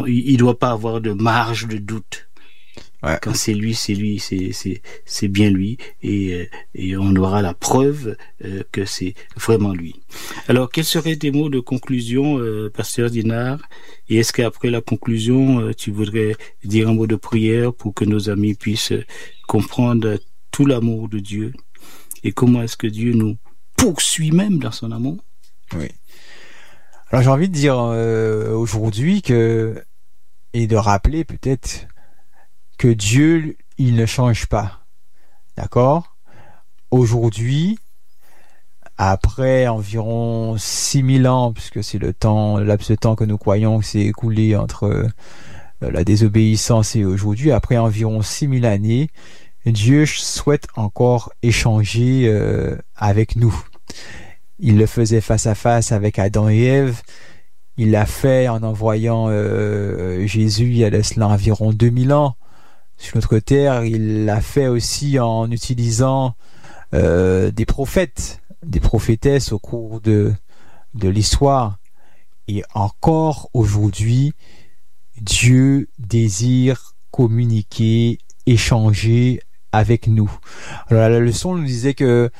il doit pas avoir de marge de doute. Ouais. Quand c'est lui, c'est bien lui, et on aura la preuve que c'est vraiment lui. Alors, quels seraient tes mots de conclusion, Pasteur Dinard? Et est-ce qu'après la conclusion, tu voudrais dire un mot de prière pour que nos amis puissent comprendre tout l'amour de Dieu et comment est-ce que Dieu nous poursuit même dans son amour? Oui. Alors j'ai envie de dire aujourd'hui et de rappeler peut-être que Dieu, il ne change pas. D'accord? Aujourd'hui, après environ 6000 ans, puisque c'est le laps de temps que nous croyons que c'est écoulé entre la désobéissance et aujourd'hui, après environ 6000 années, Dieu souhaite encore échanger avec nous. Il le faisait face à face avec Adam et Ève. Il l'a fait en envoyant Jésus il y a de cela environ 2000 ans sur notre terre. Il l'a fait aussi en utilisant des prophètes, des prophétesses au cours de l'histoire. Et encore aujourd'hui, Dieu désire communiquer, échanger avec nous. Alors la leçon nous disait que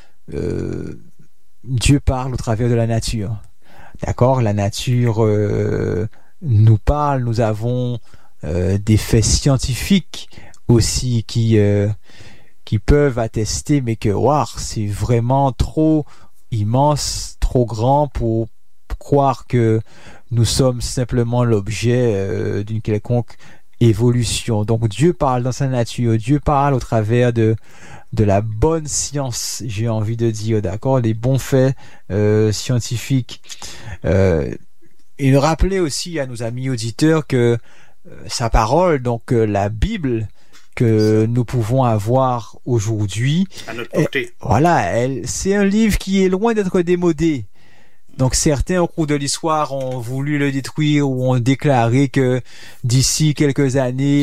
Dieu parle au travers de la nature. D'accord? La nature nous parle. Nous avons des faits scientifiques aussi qui peuvent attester, mais que c'est vraiment trop immense, trop grand pour croire que nous sommes simplement l'objet d'une quelconque évolution. Donc Dieu parle dans sa nature, Dieu parle au travers de la bonne science, j'ai envie de dire, d'accord, les bons faits scientifiques. Et de rappeler aussi à nos amis auditeurs que sa parole, donc la Bible que nous pouvons avoir aujourd'hui, à notre portée. C'est un livre qui est loin d'être démodé. Donc certains au cours de l'histoire ont voulu le détruire ou ont déclaré que d'ici quelques années,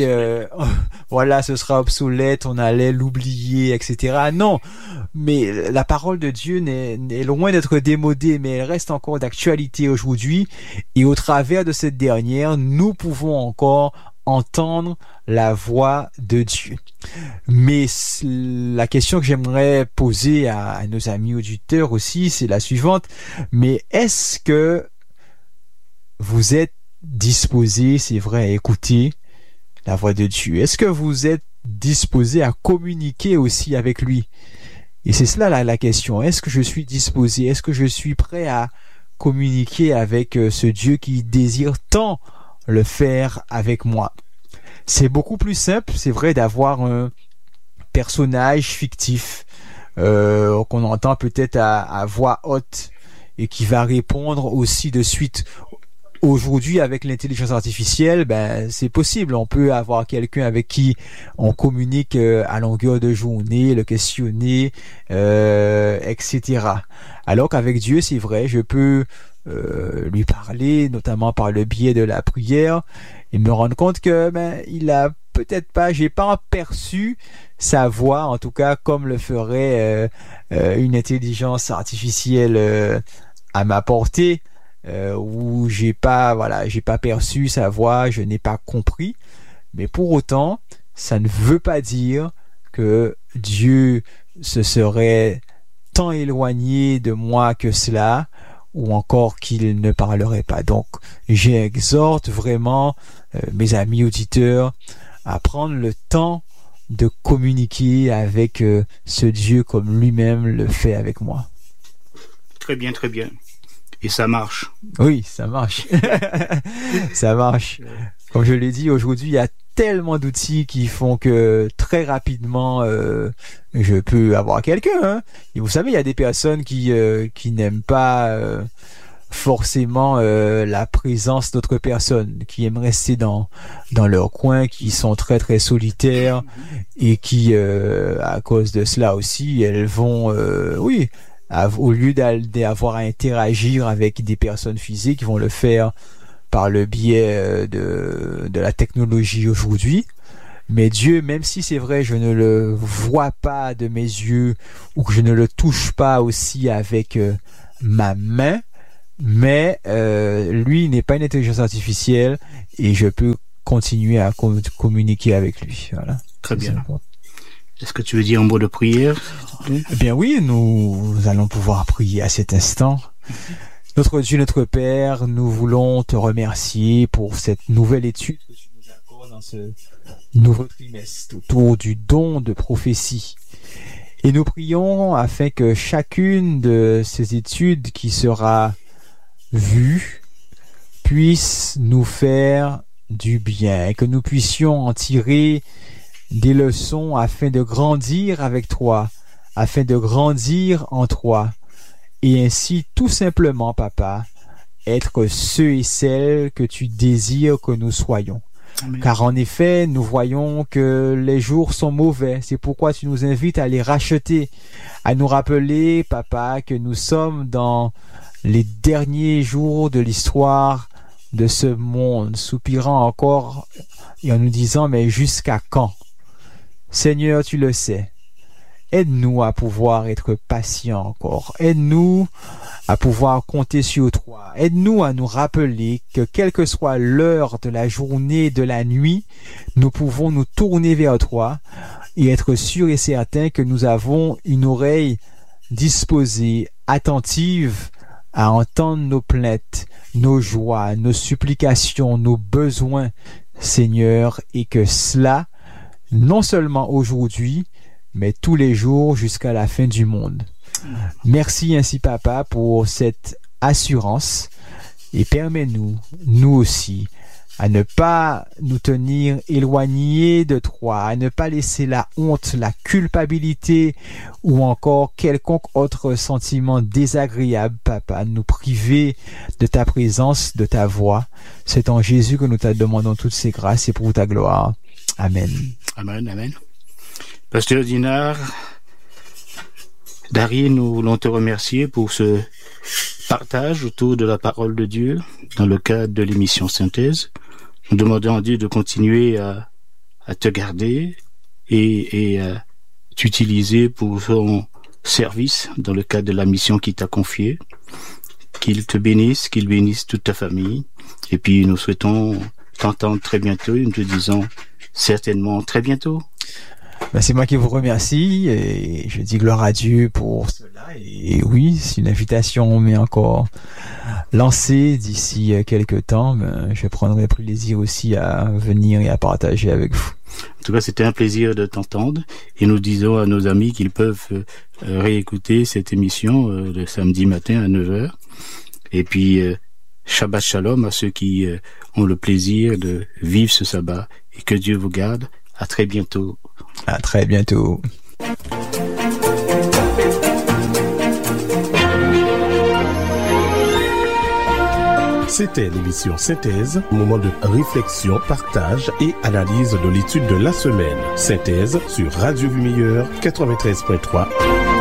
ce sera obsolète, on allait l'oublier, etc. Non, mais la parole de Dieu est loin d'être démodée, mais elle reste encore d'actualité aujourd'hui. Et au travers de cette dernière, nous pouvons encore entendre la voix de Dieu. Mais la question que j'aimerais poser à nos amis auditeurs aussi, c'est la suivante. Mais est-ce que vous êtes disposés, c'est vrai, à écouter la voix de Dieu? Est-ce que vous êtes disposés à communiquer aussi avec lui? Et c'est cela la question. Est-ce que je suis disposé? Est-ce que je suis prêt à communiquer avec ce Dieu qui désire tant le faire avec moi? C'est beaucoup plus simple, c'est vrai, d'avoir un personnage fictif qu'on entend peut-être à voix haute et qui va répondre aussi de suite. Aujourd'hui, avec l'intelligence artificielle, c'est possible. On peut avoir quelqu'un avec qui on communique à longueur de journée, le questionner, etc. Alors qu'avec Dieu, c'est vrai, je peux lui parler, notamment par le biais de la prière, et me rendre compte que il a peut-être pas, j'ai pas perçu sa voix, en tout cas comme le ferait une intelligence artificielle à ma portée, où j'ai pas perçu sa voix, je n'ai pas compris. Mais pour autant, ça ne veut pas dire que Dieu se serait tant éloigné de moi que cela, ou encore qu'il ne parlerait pas. Donc, j'exhorte vraiment mes amis auditeurs à prendre le temps de communiquer avec ce Dieu comme lui-même le fait avec moi. Très bien, très bien. Et ça marche. Oui, ça marche. Ça marche. Comme je l'ai dit, aujourd'hui, il y a tellement d'outils qui font que très rapidement, je peux avoir quelqu'un. Hein. Et vous savez, il y a des personnes qui n'aiment pas forcément la présence d'autres personnes, qui aiment rester dans leur coin, qui sont très très solitaires et qui, à cause de cela aussi, elles vont, au lieu d'avoir à interagir avec des personnes physiques, ils vont le faire par le biais de la technologie aujourd'hui. Mais Dieu, même si c'est vrai, je ne le vois pas de mes yeux ou que je ne le touche pas aussi avec ma main, Mais lui n'est pas une intelligence artificielle et je peux continuer à communiquer avec lui. Voilà. Très bien. Est-ce que tu veux dire un mot de prière? Eh bien oui, nous allons pouvoir prier à cet instant. Notre Dieu, notre Père, nous voulons te remercier pour cette nouvelle étude que tu nous accordes dans ce nouveau trimestre autour du don de prophétie. Et nous prions afin que chacune de ces études qui sera vue puisse nous faire du bien, que nous puissions en tirer des leçons afin de grandir avec toi, afin de grandir en toi, et ainsi tout simplement, Papa, être ceux et celles que tu désires que nous soyons. Amen. Car en effet, nous voyons que les jours sont mauvais. C'est pourquoi tu nous invites à les racheter, à nous rappeler, Papa, que nous sommes dans les derniers jours de l'histoire de ce monde, soupirant encore et en nous disant, mais jusqu'à quand? Seigneur, tu le sais. Aide-nous à pouvoir être patients encore. Aide-nous à pouvoir compter sur toi. Aide-nous à nous rappeler que quelle que soit l'heure de la journée, de la nuit, nous pouvons nous tourner vers toi et être sûrs et certains que nous avons une oreille disposée, attentive à entendre nos plaintes, nos joies, nos supplications, nos besoins, Seigneur, et que cela, non seulement aujourd'hui, mais tous les jours jusqu'à la fin du monde. Merci ainsi, Papa, pour cette assurance et permets-nous, nous aussi, à ne pas nous tenir éloignés de toi, à ne pas laisser la honte, la culpabilité ou encore quelconque autre sentiment désagréable, Papa, nous priver de ta présence, de ta voix. C'est en Jésus que nous te demandons toutes ces grâces et pour ta gloire. Amen. Amen, amen. Pasteur Dinard, Dari, nous voulons te remercier pour ce partage autour de la parole de Dieu dans le cadre de l'émission Synthèse. Nous demandons à Dieu de continuer à te garder et à t'utiliser pour son service dans le cadre de la mission qu'il t'a confiée. Qu'il te bénisse, qu'il bénisse toute ta famille. Et puis nous souhaitons t'entendre très bientôt et nous te disons certainement très bientôt. Ben, c'est moi qui vous remercie et je dis gloire à Dieu pour cela. Et oui, c'est une invitation mais encore lancée d'ici quelques temps. Ben, je prendrai plaisir aussi à venir et à partager avec vous. En tout cas, c'était un plaisir de t'entendre et nous disons à nos amis qu'ils peuvent réécouter cette émission le samedi matin à 9h. Et puis, Shabbat Shalom à ceux qui ont le plaisir de vivre ce sabbat et que Dieu vous garde. À très bientôt. À très bientôt. C'était l'émission Synthèse, moment de réflexion, partage et analyse de l'étude de la semaine. Synthèse sur Radio Vie Meilleure 93.3.